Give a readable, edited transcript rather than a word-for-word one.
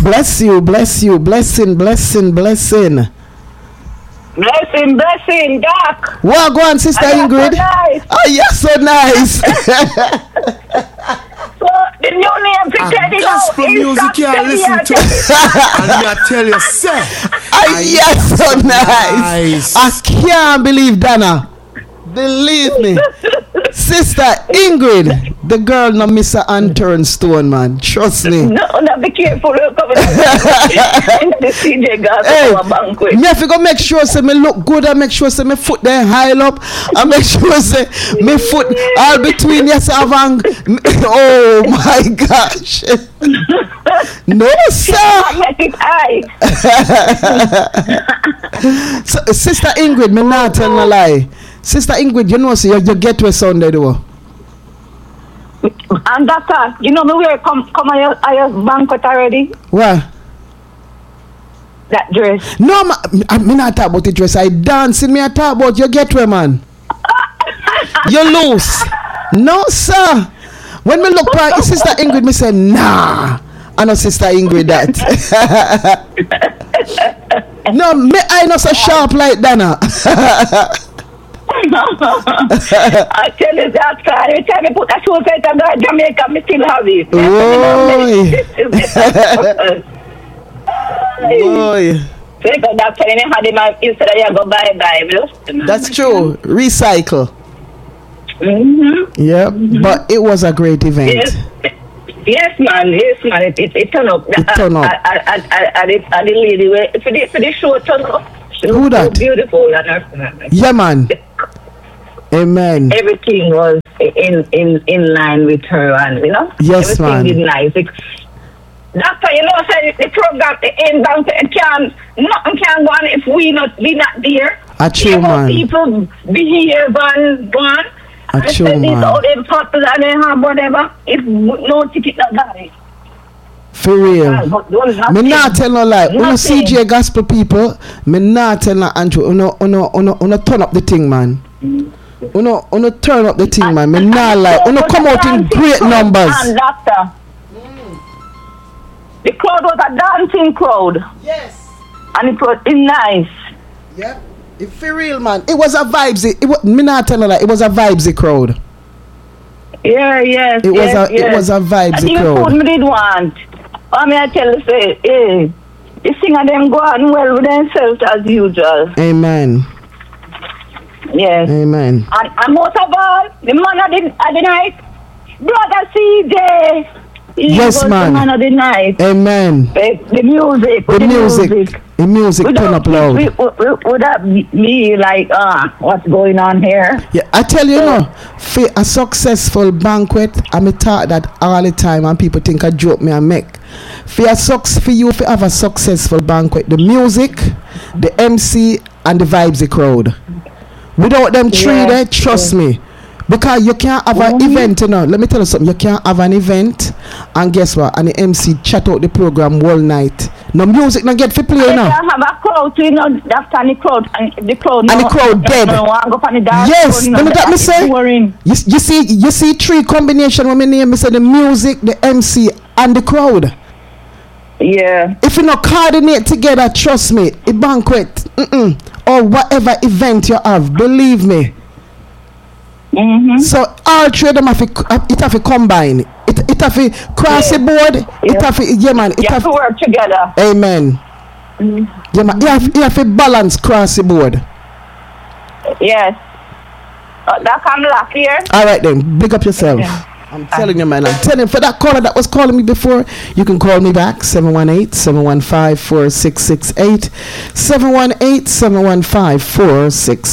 Bless you. Blessing. Blessing, Doc. Well, go on, Sister Ingrid. So nice. Oh, you're so nice. So the new name for Teddy now gospel music you listen to. And I tell you, sir. You're so nice. I can't believe Dana. Believe me. Sister Ingrid, the girl no miss a unturned stone, man. Trust me. No, be careful. You're coming the CJ Gospel banquet. Me have to go make sure say me look good and make sure say me foot there high up and make sure say me foot all between yourself and oh my gosh. No sir. So, Sister Ingrid, me not tell no lie. Sister Ingrid, you know so you get to Sunday though. And doctor, you know me where come I have banquet already? What? That dress. No, me not talk about the dress. I dancing. Me I talk about you get where, man. You loose. No, sir. When me look back, Sister Ingrid, me say, nah. I know Sister Ingrid that. No, me I not so sharp like Dana. I tell you that every time I put a shoe set on Jamaica, me still have it. Boy. So you got telling him how they might instead of you go bye. That's true. Recycle. Mm-hmm. Yeah, but it was a great event. Yes, man. It turned up. It turned up. And the lady for the show turned up. Who that? So beautiful. Yeah, man. Amen. Everything was in line with her, and you know. Yes, everything man. is nice. Doctor, you know, say the program, the end bank, nothing can go on if we not there. A true man. People behave and go on. A true man. All them popular and they have whatever. If no ticket, not got it. For real. Me not tell no lie. Uno CJ gospel people, me not tell no Andrew. Uno turn up the thing, man. Uno turn up the thing, man. Me not lie. Uno come out in great numbers. Doctor. The crowd was a dancing crowd. Yes. And it was nice. Yeah. It's for real, man. It was a vibesy. Me not tell no lie. It was a vibesy crowd. Yeah, yes. It was a vibesy crowd. Food me did want. I mean, I tell you, say, the singer them go on well with themselves as usual. Amen. Yes. Amen. And most of all, the man of the night, Brother CJ. Yes, man. The man of the night. Amen. The music. The music turn up loud. Would that be like, what's going on here? Yeah, I tell you, for a successful banquet, I talk that all the time, and people think I joke me and make. For you to have a successful banquet, the music, the MC, and the vibes, the crowd. Without them three there, trust me. Because you can't have an event, let me tell you something. You can't have an event and guess what? And the MC chat out the program all night. No music, no get to play now. You can't have a crowd, after the crowd dead. Yes, let me that me say. You see three combination when me name me say the music, the MC, and the crowd. Yeah. If you not coordinate together, trust me, a banquet, or whatever event you have, believe me. Mm-hmm. So all three of them have to combine. It have to cross the board. It have to man. It have to work together. Amen. Mm-hmm. Yeah, man. You have to balance cross the board. Yes. That come laugh here. All right then, big up yourself. Yeah. I'm telling you, man. I'm telling you, for that caller that was calling me before, you can call me back 718-715-4668. 718-715-4668.